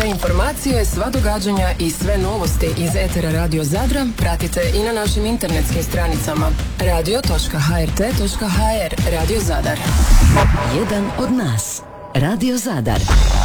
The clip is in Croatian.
Sve informacije, sva događanja i sve novosti iz etera Radio Zadra pratite i na našim internetskim stranicama radio.hrt.hr. Radio Zadar. Jedan od nas. Radio Zadar.